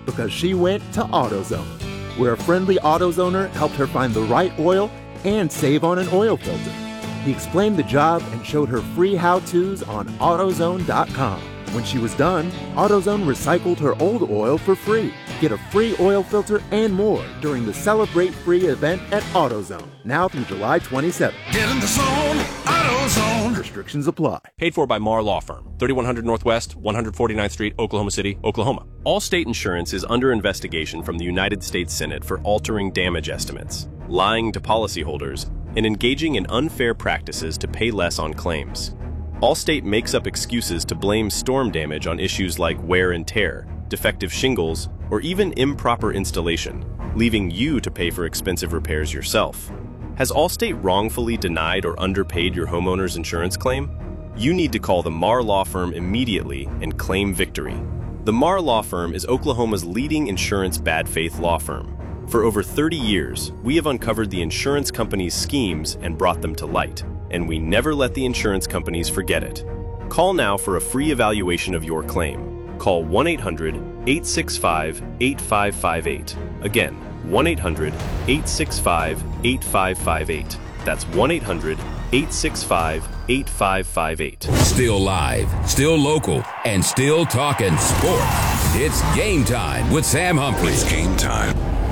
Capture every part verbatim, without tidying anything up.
because she went to AutoZone, where a friendly AutoZoner helped her find the right oil and save on an oil filter. He explained the job and showed her free how-tos on AutoZone dot com. When she was done, AutoZone recycled her old oil for free. Get a free oil filter and more during the Celebrate Free event at AutoZone, now through July twenty-seventh. Get in the zone, AutoZone. Restrictions apply. Paid for by Marr Law Firm, thirty-one hundred Northwest, one forty-ninth Street, Oklahoma City, Oklahoma. Allstate Insurance is under investigation from the United States Senate for altering damage estimates, lying to policyholders, and engaging in unfair practices to pay less on claims. Allstate makes up excuses to blame storm damage on issues like wear and tear, defective shingles, or even improper installation, leaving you to pay for expensive repairs yourself. Has Allstate wrongfully denied or underpaid your homeowner's insurance claim? You need to call the Marr Law Firm immediately and claim victory. The Marr Law Firm is Oklahoma's leading insurance bad faith law firm. For over thirty years, we have uncovered the insurance companies' schemes and brought them to light, and we never let the insurance companies forget it. Call now for a free evaluation of your claim. Call one eight hundred, eight six five, eight five five eight. Again, one eight hundred, eight six five, eight five five eight. That's one eight hundred, eight six five, eight five five eight. Still live, still local, and still talking sports. It's game time with Sam Humphries. It's game time.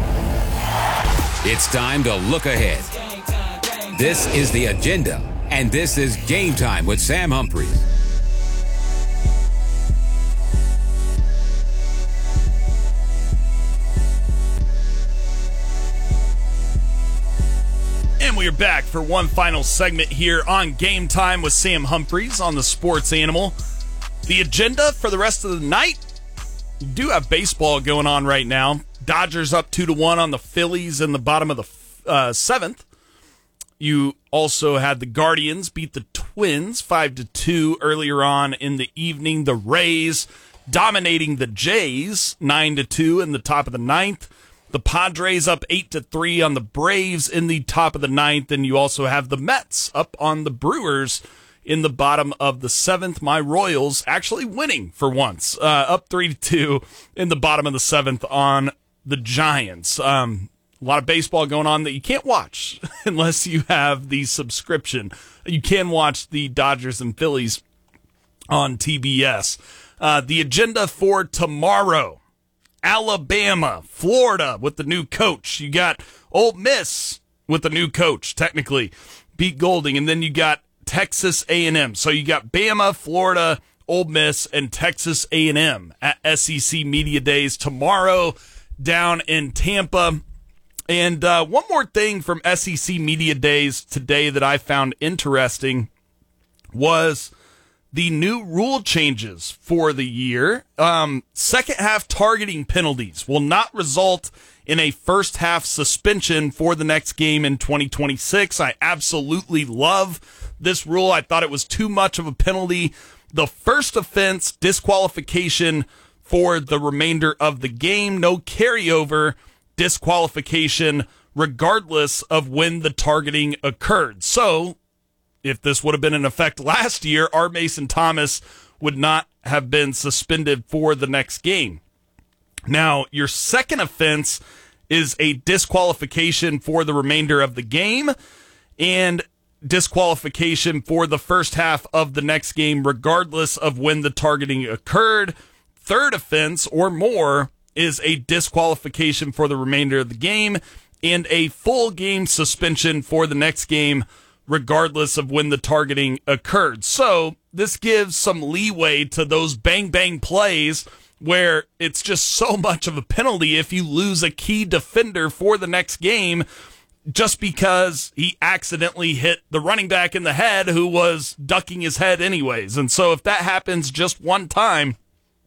It's time to look ahead. This is The Agenda, and this is Game Time with Sam Humphries. And we are back for one final segment here on Game Time with Sam Humphries on the Sports Animal. The agenda for the rest of the night, you do have baseball going on right now. Dodgers up two to one on the Phillies in the bottom of the uh, seventh. You also had the Guardians beat the Twins five to two earlier on in the evening. The Rays dominating the Jays nine to two in the top of the ninth. The Padres up eight to three on the Braves in the top of the ninth. And you also have the Mets up on the Brewers in the bottom of the seventh. My Royals actually winning for once, uh, up three to two in the bottom of the seventh on the Giants. Um, a lot of baseball going on that you can't watch unless you have the subscription. You can watch the Dodgers and Phillies on T B S. Uh, the agenda for tomorrow: Alabama, Florida with the new coach. You got Ole Miss with the new coach, technically, Pete Golding, and then you got Texas A and M. So you got Bama, Florida, Ole Miss, and Texas A and M at S E C Media Days tomorrow down in Tampa. And uh, one more thing from S E C Media Days today that I found interesting was the new rule changes for the year. Um, second half targeting penalties will not result in a first half suspension for the next game in twenty twenty-six. I absolutely love this rule. I thought it was too much of a penalty. The first offense, disqualification for the remainder of the game. No carryover, disqualification regardless of when the targeting occurred. So if this would have been in effect last year, R. Mason Thomas would not have been suspended for the next game. Now, your second offense is a disqualification for the remainder of the game and disqualification for the first half of the next game, regardless of when the targeting occurred. Third offense or more is a disqualification for the remainder of the game and a full game suspension for the next game, regardless of when the targeting occurred. So this gives some leeway to those bang-bang plays where it's just so much of a penalty if you lose a key defender for the next game just because he accidentally hit the running back in the head who was ducking his head anyways. And so if that happens just one time,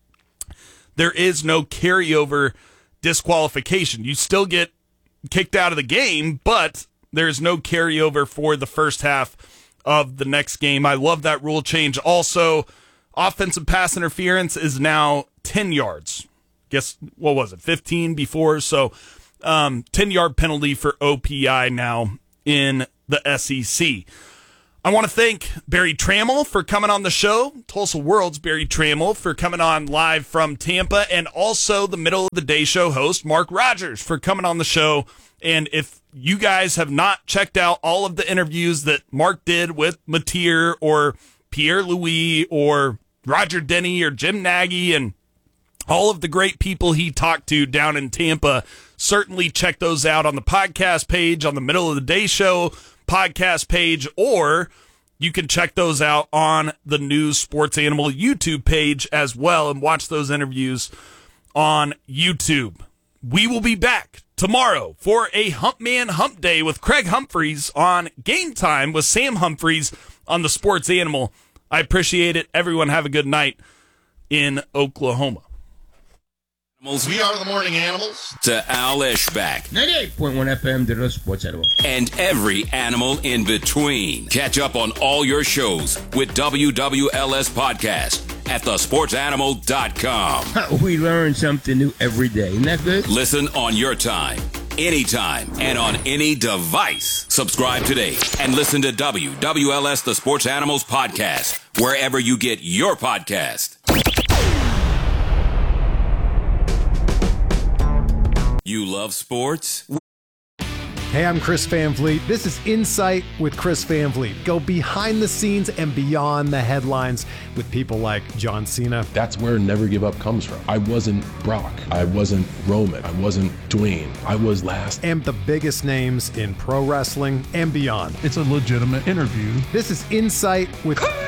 there is no carryover disqualification. You still get kicked out of the game, but there's no carryover for the first half of the next game. I love that rule change. Also, offensive pass interference is now ten yards. Guess, what was it, fifteen before? So um, ten-yard penalty for O P I now in the S E C. I want to thank Barry Trammell for coming on the show, Tulsa World's Barry Trammell for coming on live from Tampa, and also the middle of the day show host, Mark Rogers, for coming on the show. And if you guys have not checked out all of the interviews that Mark did with Mateer or Pierre Louis or Roger Denny or Jim Nagy and all of the great people he talked to down in Tampa, certainly check those out on the podcast page, on the middle of the day show podcast page, or you can check those out on the new Sports Animal YouTube page as well and watch those interviews on YouTube. We will be back tomorrow for a Hump Man Hump Day with Craig Humphreys on Game Time with Sam Humphreys on the Sports Animal. I appreciate it. Everyone have a good night in Oklahoma. We are the morning animals. To Al Ishbak. ninety-eight point one F M de los Sports Animal. And every animal in between. Catch up on all your shows with W W L S Podcast at the sports animal dot com. We learn something new every day. Isn't that good? Listen on your time, anytime, and on any device. Subscribe today and listen to W W L S The Sports Animals Podcast wherever you get your podcast. You love sports? Hey, I'm Chris Van Vliet. This is Insight with Chris Van Vliet. Go behind the scenes and beyond the headlines with people like John Cena. That's where Never Give Up comes from. I wasn't Brock. I wasn't Roman. I wasn't Dwayne. I was last. And the biggest names in pro wrestling and beyond. It's a legitimate interview. This is Insight with Chris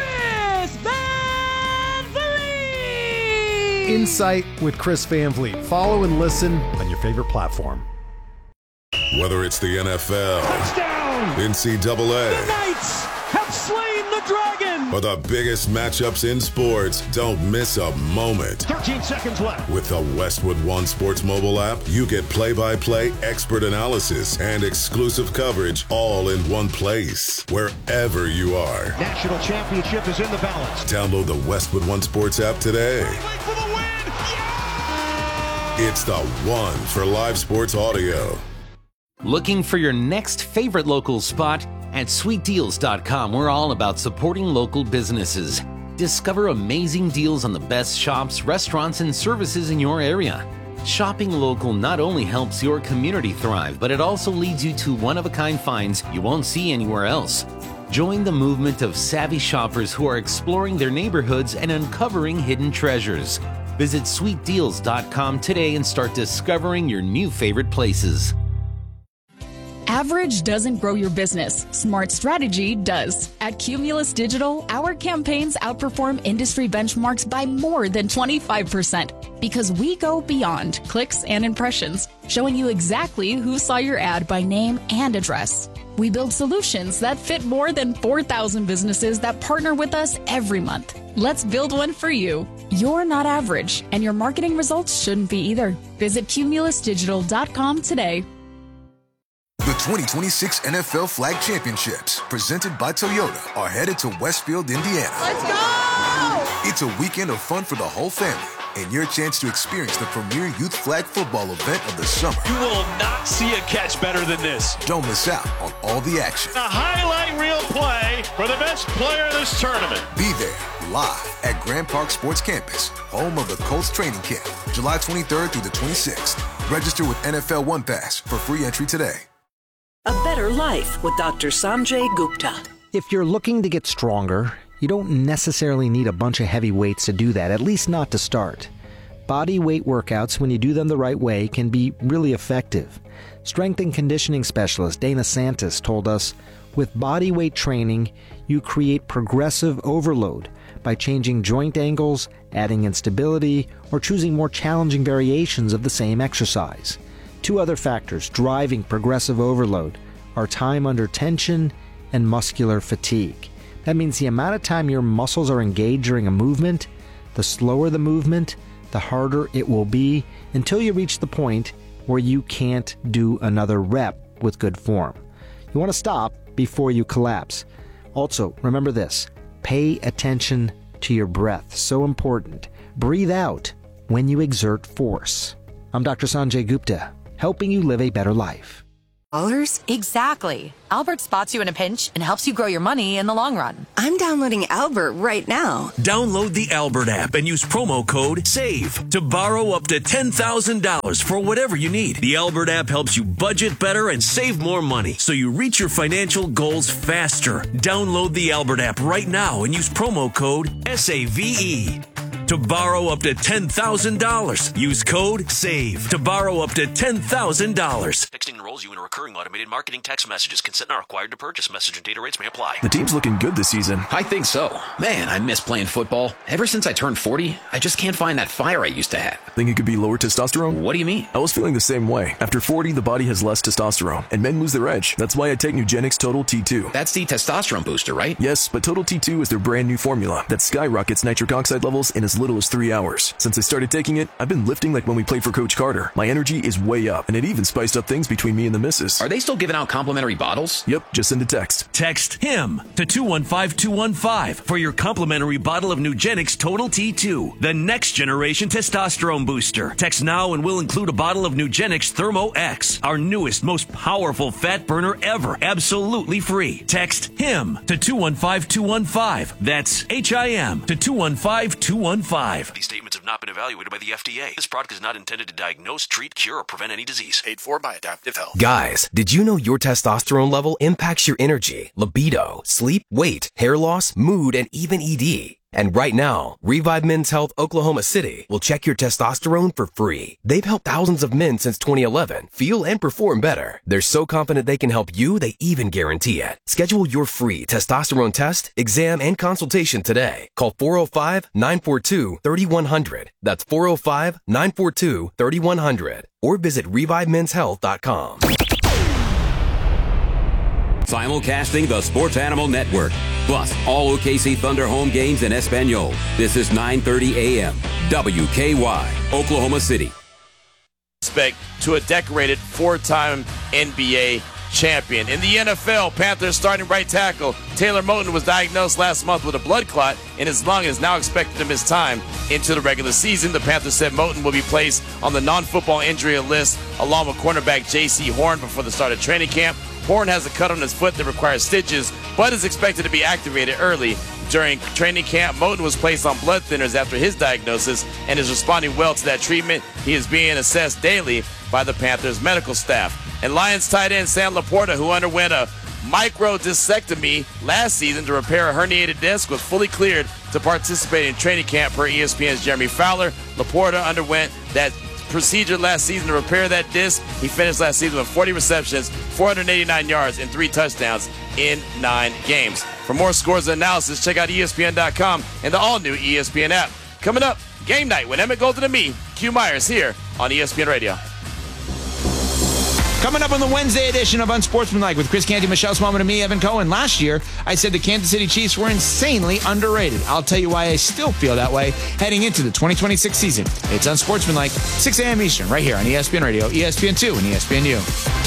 Van Vliet. Insight with Chris Van Vliet. Follow and listen on your favorite platform. Whether it's the N F L, Touchdown! N C double A, the Knights have slain the dragon! or the biggest matchups in sports, don't miss a moment. thirteen seconds left. With the Westwood One Sports mobile app, you get play-by-play expert analysis and exclusive coverage all in one place, wherever you are. National championship is in the balance. Download the Westwood One Sports app today. For the win! Yeah! It's the one for live sports audio. Looking for your next favorite local spot? At sweet deals dot com, we're all about supporting local businesses. Discover amazing deals on the best shops, restaurants, and services in your area. Shopping local not only helps your community thrive, but it also leads you to one-of-a-kind finds you won't see anywhere else. Join the movement of savvy shoppers who are exploring their neighborhoods and uncovering hidden treasures. Visit sweet deals dot com today and start discovering your new favorite places. Average doesn't grow your business. Smart strategy does. At Cumulus Digital, our campaigns outperform industry benchmarks by more than twenty-five percent because we go beyond clicks and impressions, showing you exactly who saw your ad by name and address. We build solutions that fit more than four thousand businesses that partner with us every month. Let's build one for you. You're not average, and your marketing results shouldn't be either. Visit Cumulus Digital dot com today. The twenty twenty-six N F L Flag Championships, presented by Toyota, are headed to Westfield, Indiana. Let's go! It's a weekend of fun for the whole family and your chance to experience the premier youth flag football event of the summer. You will not see a catch better than this. Don't miss out on all the action. A highlight reel play for the best player of this tournament. Be there live at Grand Park Sports Campus, home of the Colts training camp, July twenty-third through the twenty-sixth. Register with N F L One Pass for free entry today. A better life with Doctor Sanjay Gupta. If you're looking to get stronger, you don't necessarily need a bunch of heavy weights to do that, at least not to start. Body weight workouts, when you do them the right way, can be really effective. Strength and conditioning specialist Dana Santis told us, with body weight training, you create progressive overload by changing joint angles, adding instability, or choosing more challenging variations of the same exercise. Two other factors driving progressive overload are time under tension and muscular fatigue. That means the amount of time your muscles are engaged during a movement, the slower the movement, the harder it will be until you reach the point where you can't do another rep with good form. You want to stop before you collapse. Also, remember this, pay attention to your breath. So important. Breathe out when you exert force. I'm Doctor Sanjay Gupta, helping you live a better life. Dollars? Exactly. Albert spots you in a pinch and helps you grow your money in the long run. I'm downloading Albert right now. Download the Albert app and use promo code SAVE to borrow up to ten thousand dollars for whatever you need. The Albert app helps you budget better and save more money so you reach your financial goals faster. Download the Albert app right now and use promo code SAVE to borrow up to ten thousand dollars. Use code SAVE to borrow up to ten thousand dollars. Texting enrolls you in a recurring automated marketing text messages. Consent not required to purchase. Message and data rates may apply. The team's looking good this season. I think so. Man, I miss playing football. Ever since I turned forty, I just can't find that fire I used to have. Think it could be lower testosterone? What do you mean? I was feeling the same way. After forty, the body has less testosterone, and men lose their edge. That's why I take Nugenix Total T two. That's the testosterone booster, right? Yes, but Total T two is their brand new formula that skyrockets nitric oxide levels in as little as three hours. Since I started taking it, I've been lifting like when we played for Coach Carter. My energy is way up, and it even spiced up things between me and the missus. Are they still giving out complimentary bottles? Yep, just send a text. Text HIM to two one five two one five for your complimentary bottle of Nugenix Total T two, the next generation testosterone booster. Text now and we'll include a bottle of Nugenix Thermo X, our newest, most powerful fat burner ever, absolutely free. Text HIM to two one five two one five. That's H I M to two one five two one five. These statements have not been evaluated by the F D A. This product is not intended to diagnose, treat, cure, or prevent any disease. Paid for by Adaptive Health. Guys, did you know your testosterone level impacts your energy, libido, sleep, weight, hair loss, mood, and even E D? And right now, Revive Men's Health Oklahoma City will check your testosterone for free. They've helped thousands of men since twenty eleven feel and perform better. They're so confident they can help you, they even guarantee it. Schedule your free testosterone test, exam, and consultation today. Call four oh five, nine four two, three one zero zero. That's four oh five, nine four two, three one zero zero. Or visit revive men's health dot com. Simulcasting the Sports Animal Network, plus all O K C Thunder home games in Espanol. This is nine thirty a.m. W K Y, Oklahoma City. Respect to a decorated four-time N B A champion. In the N F L, Panthers starting right tackle Taylor Moton was diagnosed last month with a blood clot in his lung and is now expected to miss time into the regular season. The Panthers said Moton will be placed on the non-football injury list along with cornerback J C Horn before the start of training camp. Horn has a cut on his foot that requires stitches, but is expected to be activated early. During training camp, Moton was placed on blood thinners after his diagnosis and is responding well to that treatment. He is being assessed daily by the Panthers medical staff. And Lions tight end Sam Laporta, who underwent a microdiscectomy last season to repair a herniated disc, was fully cleared to participate in training camp per E S P N's Jeremy Fowler. Laporta underwent that procedure last season to repair that disc. He finished last season with forty receptions, four hundred eighty-nine yards, and three touchdowns in nine games. For more scores and analysis, check out E S P N dot com and the all-new E S P N app. Coming up, game night with Emmett Golden and me, Q Myers, here on E S P N Radio. Coming up on the Wednesday edition of Unsportsmanlike with Chris Canty, Michelle Smallman, and me, Evan Cohen. Last year, I said the Kansas City Chiefs were insanely underrated. I'll tell you why I still feel that way heading into the twenty twenty-six season. It's Unsportsmanlike, six a.m. Eastern, right here on E S P N Radio, E S P N two, and E S P N U.